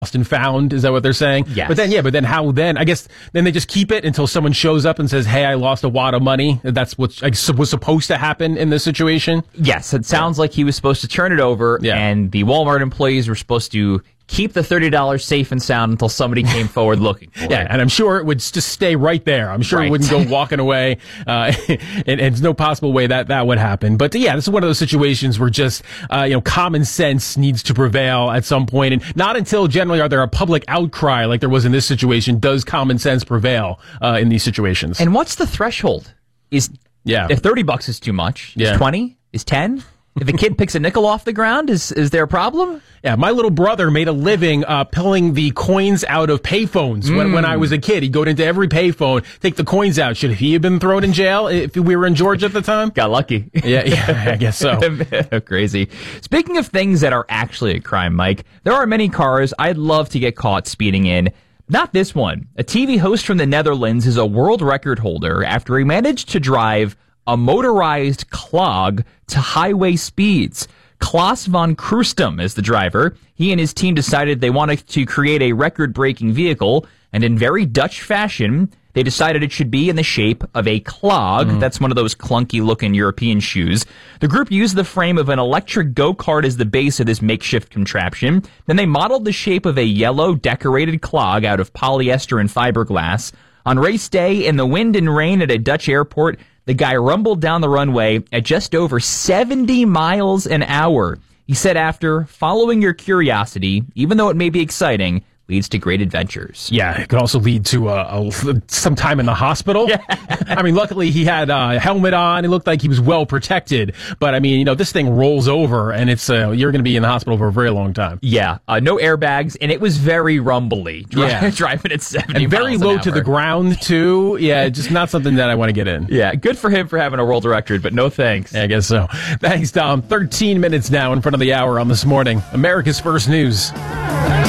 lost and found. Is that what they're saying? Yes. But then how then? I guess then they just keep it until someone shows up and says, hey, I lost a wad of money. That's what was supposed to happen in this situation? Yes, it sounds like he was supposed to turn it over, and the Walmart employees were supposed to keep the $30 safe and sound until somebody came forward looking for it. And I'm sure it would just stay right there. I'm sure it wouldn't go walking away. And there's no possible way that would happen. But this is one of those situations where just, common sense needs to prevail at some point. And not until generally are there a public outcry like there was in this situation does common sense prevail in these situations. And what's the threshold? If $30 is too much, is 20? Is 10? If a kid picks a nickel off the ground, is there a problem? Yeah, my little brother made a living pulling the coins out of payphones when I was a kid. He'd go into every payphone, take the coins out. Should he have been thrown in jail if we were in Georgia at the time? Got lucky. Yeah, I guess so. Crazy. Speaking of things that are actually a crime, Mike, there are many cars I'd love to get caught speeding in. Not this one. A TV host from the Netherlands is a world record holder after he managed to drive a motorized clog to highway speeds. Klaas van Kroestum is the driver. He and his team decided they wanted to create a record-breaking vehicle, and in very Dutch fashion, they decided it should be in the shape of a clog. That's one of those clunky-looking European shoes. The group used the frame of an electric go-kart as the base of this makeshift contraption. Then they modeled the shape of a yellow decorated clog out of polyester and fiberglass. On race day, in the wind and rain at a Dutch airport, the guy rumbled down the runway at just over 70 miles an hour. He said after, following your curiosity, even though it may be exciting, leads to great adventures. Yeah, it could also lead to some time in the hospital. Yeah. I mean, luckily he had a helmet on. It looked like he was well protected. But I mean, this thing rolls over and it's you're going to be in the hospital for a very long time. Yeah, no airbags, and it was very rumbly. Driving at 70 and very miles low an hour. to the ground too. Yeah, just not something that I want to get in. Yeah, good for him for having a world record, but no thanks. Yeah, I guess so. Thanks, Tom. 13 minutes now in front of the hour on This Morning. America's First News.